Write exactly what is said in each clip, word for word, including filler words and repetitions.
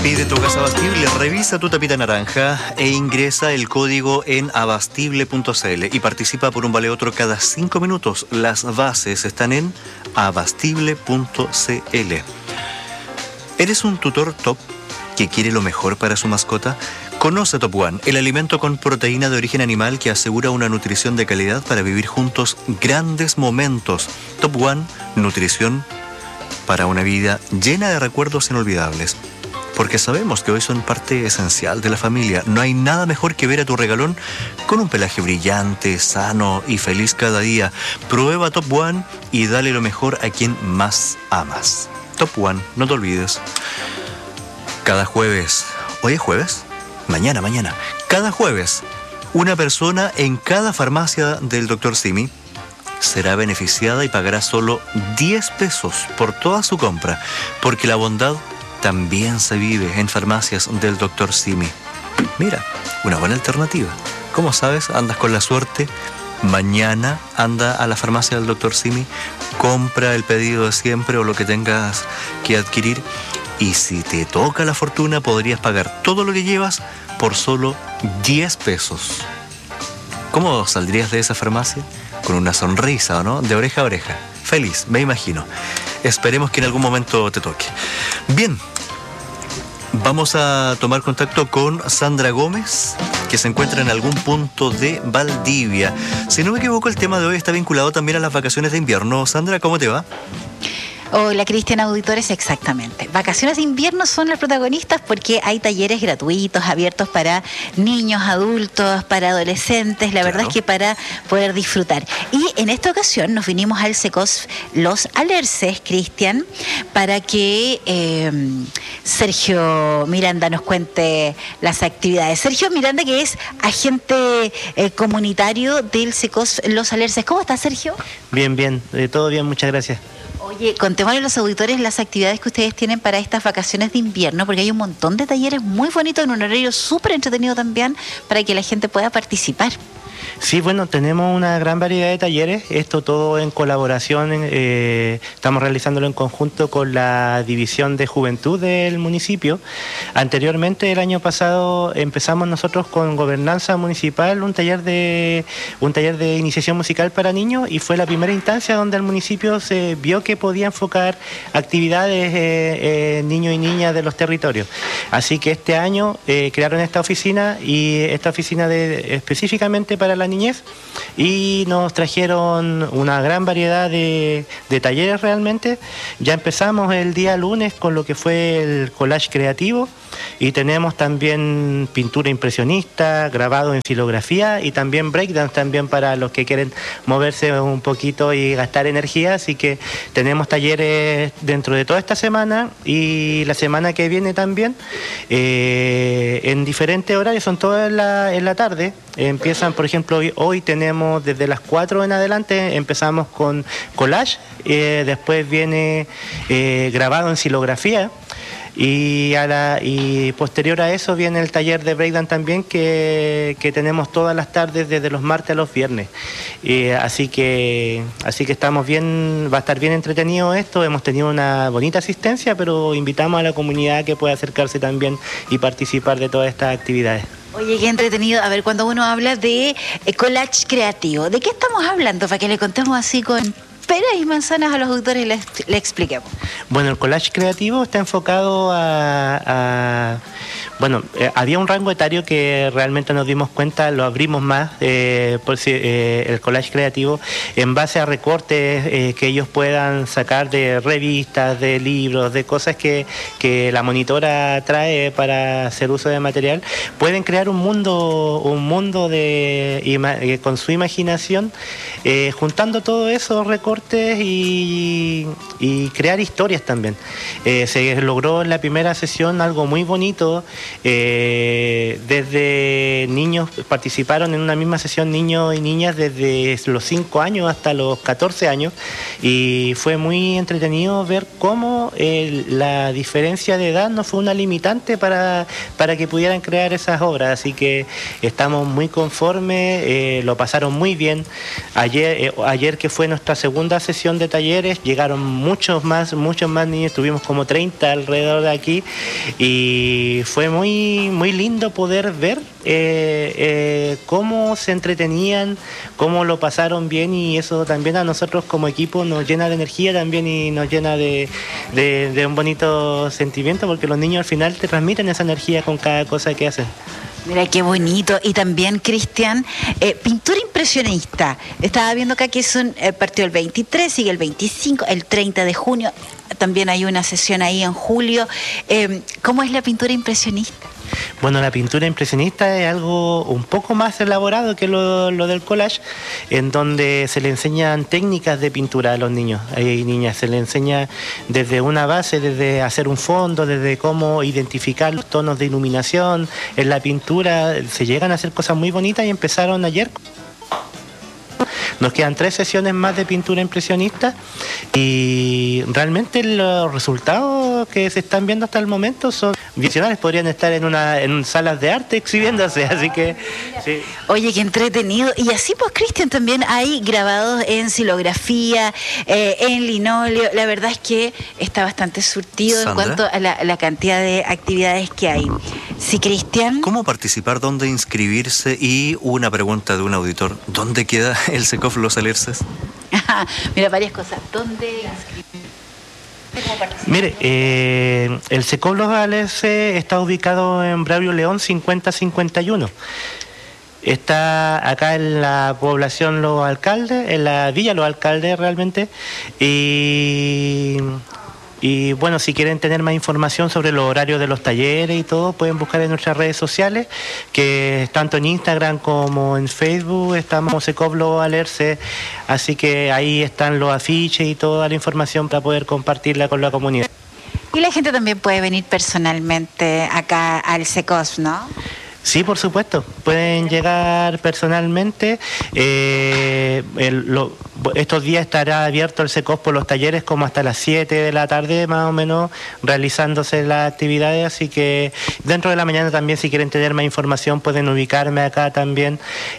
Pide tu gas Abastible, revisa tu tapita naranja e ingresa el código en abastible punto c l y participa por un vale otro cada cinco minutos. Las bases están en abastible punto c l. ¿Eres un tutor top que quiere lo mejor para su mascota? Conoce Top One, el alimento con proteína de origen animal que asegura una nutrición de calidad para vivir juntos grandes momentos. Top One, nutrición para una vida llena de recuerdos inolvidables. Porque sabemos que hoy son parte esencial de la familia. No hay nada mejor que ver a tu regalón con un pelaje brillante, sano y feliz cada día. Prueba Top One y dale lo mejor a quien más amas. Top One, no te olvides. Cada jueves, ¿hoy es jueves? Mañana, mañana. Cada jueves, una persona en cada farmacia del doctor Simi será beneficiada y pagará solo diez pesos por toda su compra, porque la bondad también se vive en farmacias del doctor Simi. Mira, una buena alternativa. ¿Cómo sabes? Andas con la suerte. Mañana anda a la farmacia del doctor Simi, compra el pedido de siempre o lo que tengas que adquirir. Y si te toca la fortuna, podrías pagar todo lo que llevas por solo diez pesos. ¿Cómo saldrías de esa farmacia? Con una sonrisa, ¿no? De oreja a oreja. Feliz, me imagino. Esperemos que en algún momento te toque. Bien, vamos a tomar contacto con Sandra Gómez, que se encuentra en algún punto de Valdivia. Si no me equivoco, el tema de hoy está vinculado también a las vacaciones de invierno. Sandra, ¿cómo te va? Hola, Cristian, auditores, exactamente. Vacaciones de invierno son las protagonistas porque hay talleres gratuitos, abiertos para niños, adultos, para adolescentes, la claro. verdad es que para poder disfrutar. Y en esta ocasión nos vinimos al Secos Los Alerces, Cristian, para que eh, Sergio Miranda nos cuente las actividades. Sergio Miranda, que es agente eh, comunitario del Secos Los Alerces. ¿Cómo estás, Sergio? Bien, bien, eh, todo bien, muchas gracias. Oye, contémosle a los auditores las actividades que ustedes tienen para estas vacaciones de invierno, porque hay un montón de talleres muy bonitos en un horario súper entretenido también para que la gente pueda participar. Sí, bueno, tenemos una gran variedad de talleres, esto todo en colaboración, eh, estamos realizándolo en conjunto con la División de Juventud del municipio. Anteriormente, el año pasado, empezamos nosotros con Gobernanza Municipal, un taller de un taller de iniciación musical para niños, y fue la primera instancia donde el municipio se vio que podía enfocar actividades eh, eh, niños y niñas de los territorios. Así que este año eh, crearon esta oficina, y esta oficina de, específicamente para la niñez, y nos trajeron una gran variedad de, de talleres realmente. Ya empezamos el día lunes con lo que fue el collage creativo, y tenemos también pintura impresionista, grabado en filografía, y también breakdance también para los que quieren moverse un poquito y gastar energía. Así que tenemos talleres dentro de toda esta semana y la semana que viene también, eh, en diferentes horarios, son todas en la, en la tarde. Empiezan, por ejemplo, hoy, hoy tenemos desde las cuatro en adelante, empezamos con collage, eh, después viene eh, grabado en silografía, y, a la, y posterior a eso viene el taller de breakdance también, que, que tenemos todas las tardes desde los martes a los viernes. Eh, así que así que estamos bien, va a estar bien entretenido esto. Hemos tenido una bonita asistencia, pero invitamos a la comunidad que pueda acercarse también y participar de todas estas actividades. Oye, qué entretenido. A ver, cuando uno habla de eh, collage creativo, ¿de qué estamos hablando? Para que le contemos así con peras y manzanas a los autores y le, le expliquemos. Bueno, el collage creativo está enfocado a... a bueno, eh, había un rango etario que realmente nos dimos cuenta, lo abrimos más, eh, por si, eh, el collage creativo, en base a recortes eh, que ellos puedan sacar de revistas, de libros, de cosas que, que la monitora trae para hacer uso de material. Pueden crear un mundo, un mundo de, eh, con su imaginación, eh, juntando todos esos recortes y, y crear historias también. Eh, se logró en la primera sesión algo muy bonito, Eh, desde niños, participaron en una misma sesión niños y niñas desde los cinco años hasta los catorce años, y fue muy entretenido ver cómo eh, la diferencia de edad no fue una limitante para, para que pudieran crear esas obras, así que estamos muy conformes, eh, lo pasaron muy bien. Ayer, eh, ayer que fue nuestra segunda sesión de talleres, llegaron muchos más, muchos más niños, tuvimos como treinta alrededor de aquí, y fue muy muy lindo poder ver eh, eh, cómo se entretenían, cómo lo pasaron bien, y eso también a nosotros como equipo nos llena de energía también y nos llena de, de, de un bonito sentimiento, porque los niños al final te transmiten esa energía con cada cosa que hacen. Mira qué bonito. Y también, Cristian, eh, pintura impresionista. Estaba viendo acá que son eh, partió el veintitrés, sigue el veinticinco, el treinta de junio. También hay una sesión ahí en julio. Eh, ¿Cómo es la pintura impresionista? Bueno, la pintura impresionista es algo un poco más elaborado que lo, lo del collage, en donde se le enseñan técnicas de pintura a los niños y niñas. Se le enseña desde una base, desde hacer un fondo, desde cómo identificar los tonos de iluminación. En la pintura se llegan a hacer cosas muy bonitas, y empezaron ayer. Nos quedan tres sesiones más de pintura impresionista, y realmente los resultados que se están viendo hasta el momento son visionarios. Podrían estar en una en salas de arte exhibiéndose, así que sí. Oye, qué entretenido. Y así pues, Cristian, también hay grabados en silografía, eh, en linóleo. La verdad es que está bastante surtido, Sandra, en cuanto a la, la cantidad de actividades que hay. Sí, Cristian. ¿Cómo participar? ¿Dónde inscribirse? Y una pregunta de un auditor: ¿dónde queda el SECOF Los Alerces? Mira, varias cosas. ¿Dónde inscribirse? Mire, eh, el SECOF Los Alerces está ubicado en Braulio León cincuenta cincuenta y uno. Está acá en la población Los Alcaldes, en la villa Los Alcaldes realmente, y... Y bueno, si quieren tener más información sobre los horarios de los talleres y todo, pueden buscar en nuestras redes sociales, que tanto en Instagram como en Facebook estamos SECOF Los Alerces, así que ahí están los afiches y toda la información para poder compartirla con la comunidad. Y la gente también puede venir personalmente acá al SECOF, ¿no? Sí, por supuesto, pueden llegar personalmente. Eh, el, lo, estos días estará abierto el SECOF por los talleres como hasta las siete de la tarde más o menos, realizándose las actividades, así que dentro de la mañana también, si quieren tener más información, pueden ubicarme acá también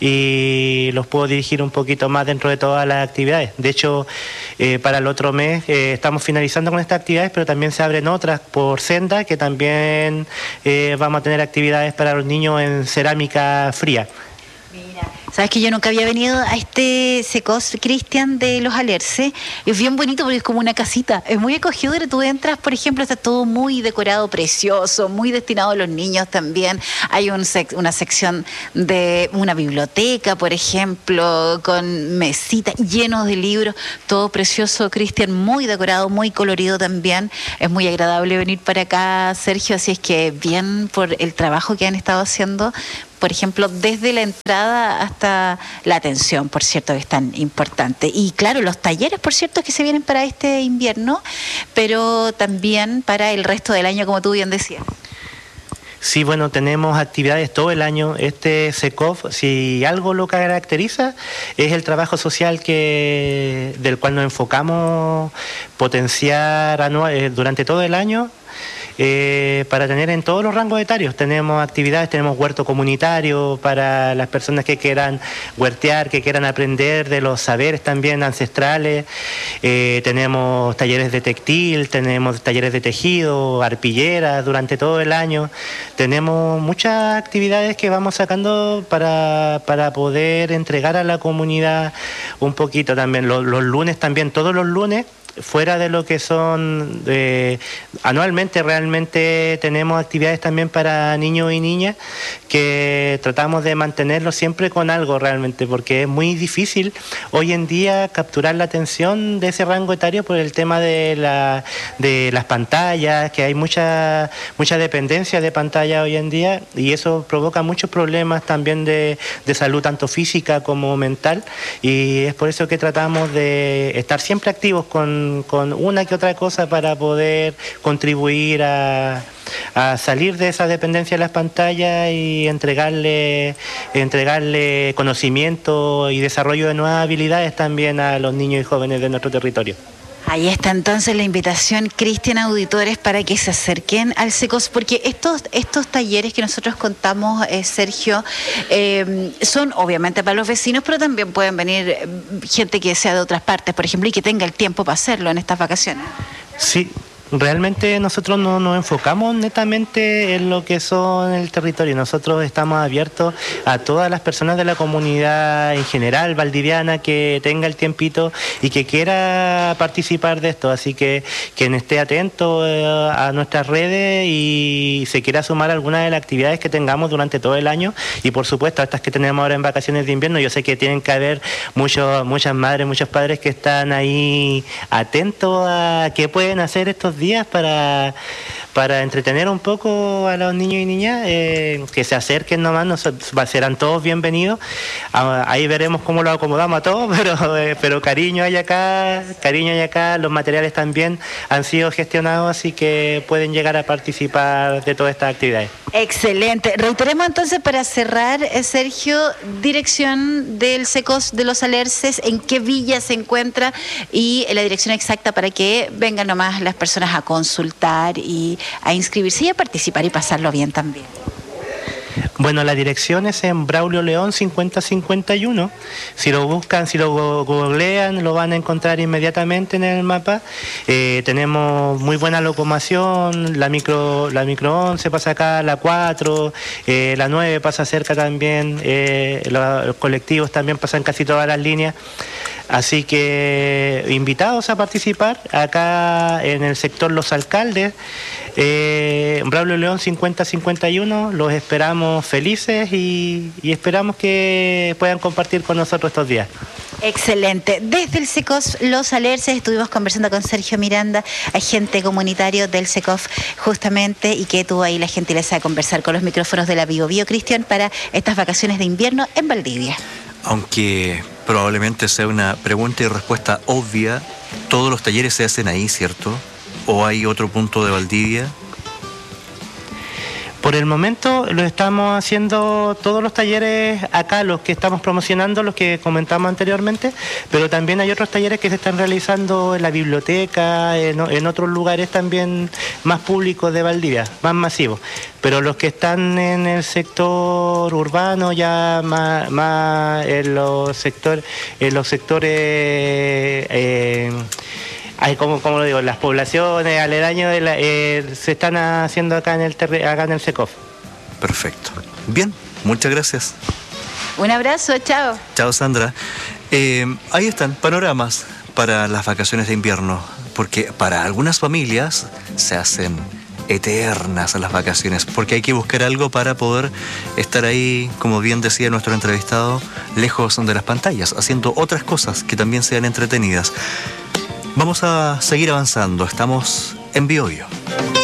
y los puedo dirigir un poquito más dentro de todas las actividades. De hecho, eh, para el otro mes eh, estamos finalizando con estas actividades, pero también se abren otras por Senda, que también eh, vamos a tener actividades para los niños en cerámica fría. Mira, sabes que yo nunca había venido a este SECOF, Cristian, de Los Alerces. Es bien bonito porque es como una casita, es muy acogedora. Tú entras, por ejemplo, está todo muy decorado, precioso, muy destinado a los niños también. Hay un sec una sección de una biblioteca, por ejemplo, con mesitas llenos de libros, todo precioso, Cristian, muy decorado, muy colorido también. Es muy agradable venir para acá, Sergio, así es que bien por el trabajo que han estado haciendo, por ejemplo, desde la entrada hasta la atención, por cierto, que es tan importante. Y claro, los talleres, por cierto, que se vienen para este invierno, pero también para el resto del año, como tú bien decías. Sí, bueno, tenemos actividades todo el año. Este SECOF, si algo lo caracteriza, es el trabajo social que del cual nos enfocamos potenciar anual, durante todo el año. Eh, para tener en todos los rangos etarios. Tenemos actividades, tenemos huerto comunitario para las personas que quieran huertear, que quieran aprender de los saberes también ancestrales. Eh, tenemos talleres de textil, tenemos talleres de tejido, arpilleras durante todo el año. Tenemos muchas actividades que vamos sacando para, para poder entregar a la comunidad un poquito también. Los, los lunes también, todos los lunes, fuera de lo que son eh, anualmente, realmente tenemos actividades también para niños y niñas que tratamos de mantenerlo siempre con algo realmente, porque es muy difícil hoy en día capturar la atención de ese rango etario por el tema de, la, de las pantallas, que hay mucha, mucha dependencia de pantalla hoy en día, y eso provoca muchos problemas también de, de salud, tanto física como mental, y es por eso que tratamos de estar siempre activos con con, con una que otra cosa para poder contribuir a, a salir de esa dependencia de las pantallas y entregarle, entregarle conocimiento y desarrollo de nuevas habilidades también a los niños y jóvenes de nuestro territorio. Ahí está entonces la invitación, Cristian, auditores, para que se acerquen al SECOS, porque estos, estos talleres que nosotros contamos, eh, Sergio, eh, son obviamente para los vecinos, pero también pueden venir gente que sea de otras partes, por ejemplo, y que tenga el tiempo para hacerlo en estas vacaciones. Sí. Realmente nosotros no nos enfocamos netamente en lo que son el territorio. Nosotros estamos abiertos a todas las personas de la comunidad en general, valdiviana, que tenga el tiempito y que quiera participar de esto. Así que quien esté atento a nuestras redes y se quiera sumar a alguna de las actividades que tengamos durante todo el año, y por supuesto a estas que tenemos ahora en vacaciones de invierno. Yo sé que tienen que haber muchos, muchas madres, muchos padres que están ahí atentos a qué pueden hacer estos días para, para entretener un poco a los niños y niñas, eh, que se acerquen nomás, nos, serán todos bienvenidos. Ah, ahí veremos cómo lo acomodamos a todos, pero, eh, pero cariño hay acá, cariño hay acá, los materiales también han sido gestionados, así que pueden llegar a participar de todas estas actividades. Excelente. Reiteremos entonces para cerrar, eh, Sergio, dirección del SECOS de Los Alerces, en qué villa se encuentra y la dirección exacta para que vengan nomás las personas a consultar y a inscribirse y a participar y pasarlo bien también. Bueno, la dirección es en Braulio León cincuenta cincuenta y uno. Si lo buscan, si lo googlean, lo van a encontrar inmediatamente en el mapa. Eh, tenemos muy buena locomoción, la micro la micro once pasa acá, la cuatro, eh, la nueve pasa cerca también, eh, los colectivos también pasan casi todas las líneas. Así que invitados a participar acá en el sector Los Alcaldes, eh, Braulio León cincuenta cincuenta y uno, los esperamos felices y, y esperamos que puedan compartir con nosotros estos días. Excelente. Desde el SECOS Los Alerces estuvimos conversando con Sergio Miranda, agente comunitario del SECOF justamente, y que tuvo ahí la gentileza de conversar con los micrófonos de la Bio Bio, Cristian, para estas vacaciones de invierno en Valdivia. Aunque probablemente sea una pregunta y respuesta obvia, todos los talleres se hacen ahí, ¿cierto? ¿O hay otro punto de Valdivia? Por el momento lo estamos haciendo todos los talleres acá, los que estamos promocionando, los que comentamos anteriormente, pero también hay otros talleres que se están realizando en la biblioteca, en, en otros lugares también más públicos de Valdivia, más masivos. Pero los que están en el sector urbano, ya más, más en los sectores, en los sectores eh, Hay como, como lo digo, las poblaciones aledañas de la, eh, se están haciendo acá en el terre, acá en el SECOF. Perfecto. Bien, muchas gracias. Un abrazo, chao. Chao, Sandra. Eh, ahí están panoramas para las vacaciones de invierno, porque para algunas familias se hacen eternas las vacaciones, porque hay que buscar algo para poder estar ahí, como bien decía nuestro entrevistado, lejos de las pantallas, haciendo otras cosas que también sean entretenidas. Vamos a seguir avanzando, estamos en Bio Bio.